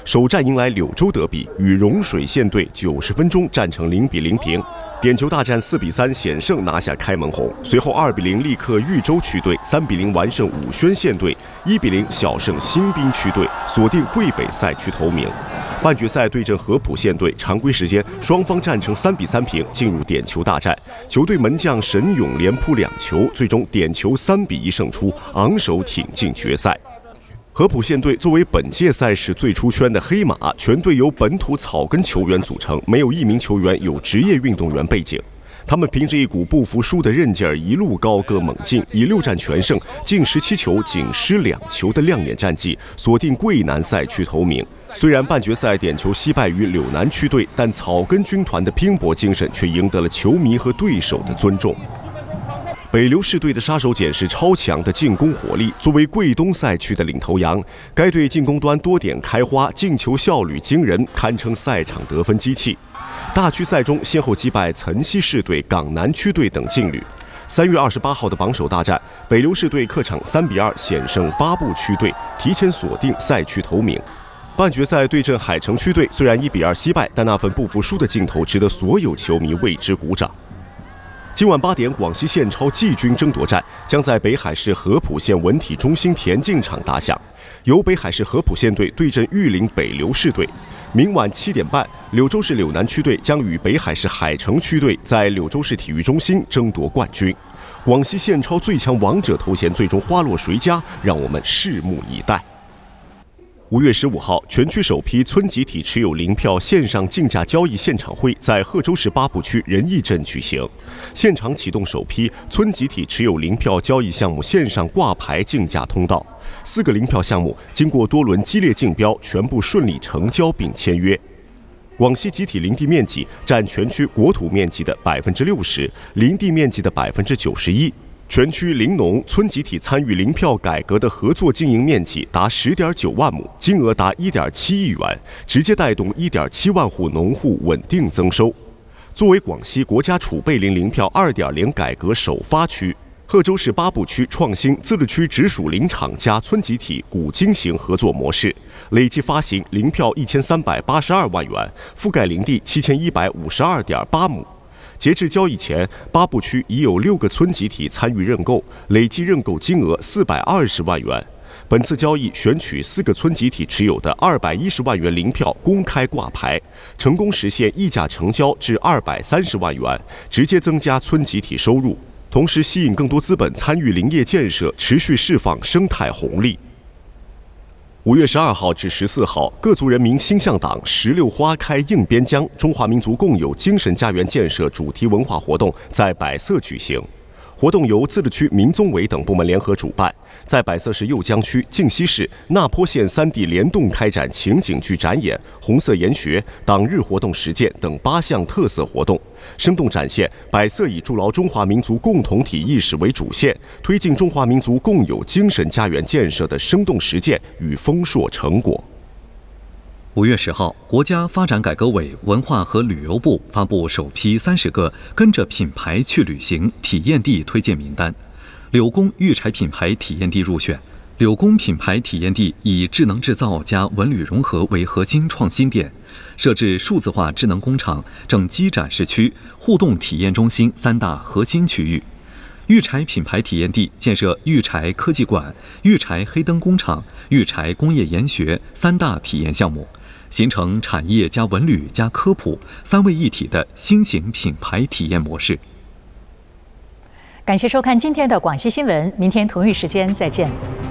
首战迎来柳州德比，与融水县队90分钟战成0-0平。点球大战4-3险胜拿下开门红，随后2-0力克豫州区队，3-0完胜武宣县队，1-0小胜新宾区队，锁定桂北赛区头名。半决赛对阵合浦县队，常规时间双方战成3-3平，进入点球大战。球队门将沈勇连扑2球，最终点球3-1胜出，昂首挺进决赛。合浦县队作为本届赛事最出圈的黑马，全队由本土草根球员组成，没有一名球员有职业运动员背景。他们凭着一股不服输的韧劲儿，一路高歌猛进，以6战全胜、进17球、仅失2球的亮眼战绩，锁定桂南赛区头名。虽然半决赛点球惜败于柳南区队，但草根军团的拼搏精神却赢得了球迷和对手的尊重。北流市队的杀手锏是超强的进攻火力。作为桂东赛区的领头羊，该队进攻端多点开花，进球效率惊人，堪称赛场得分机器。大区赛中先后击败岑溪市队、港南区队等劲旅。3月28号的榜首大战，北流市队客场3-2险胜巴布区队，提前锁定赛区头名。半决赛对阵海城区队，虽然1-2惜败，但那份不服输的劲头值得所有球迷为之鼓掌。今晚8点，广西县超季军争夺战将在北海市合浦县文体中心田径场打响，由北海市合浦县队对阵玉林北流市队。明晚7点半，柳州市柳南区队将与北海市海城区队在柳州市体育中心争夺冠军。广西县超最强王者头衔最终花落谁家，让我们拭目以待。5月15号，全区首批村集体持有零票线上竞价交易现场会在贺州市巴布区仁义镇举行，现场启动首批村集体持有零票交易项目线上挂牌竞价通道，4个零票项目经过多轮激烈竞标，全部顺利成交并签约。广西集体林地面积占全区国土面积的60%，林地面积的91%。全区林农村集体参与零票改革的合作经营面积达10.9万亩，金额达1.7亿元，直接带动1.7万户农户稳定增收。作为广西国家储备林零票2.0改革首发区，贺州市巴布区创新自治区直属林场加村集体古今型合作模式，累计发行零票1382万元，覆盖林地7152.8亩。截至交易前，巴布区已有6个村集体参与认购，累计认购金额420万元。本次交易选取4个村集体持有的210万元零票公开挂牌，成功实现溢价成交至230万元，直接增加村集体收入，同时吸引更多资本参与林业建设，持续释放生态红利。5月12号至14号，各族人民心向党16花开映边疆中华民族共有精神家园建设主题文化活动在百色举行。活动由自治区民宗委等部门联合主办，在百色市右江区、靖西市、那坡县3地联动开展情景剧展演、红色研学、党日活动实践等8项特色活动，生动展现百色以筑牢中华民族共同体意识为主线，推进中华民族共有精神家园建设的生动实践与丰硕成果。 5月10号，国家发展改革委文化和旅游部发布首批30个跟着品牌去旅行体验地推荐名单，柳工育柴品牌体验地入选。柳工品牌体验地以智能制造加文旅融合为核心创新点，设置数字化智能工厂、整机展示区、互动体验中心3大核心区域。育柴品牌体验地建设育柴科技馆、育柴黑灯工厂、育柴工业研学3大体验项目，形成产业加文旅加科普3位一体的新型品牌体验模式。 感谢收看今天的广西新闻，明天同一时间再见。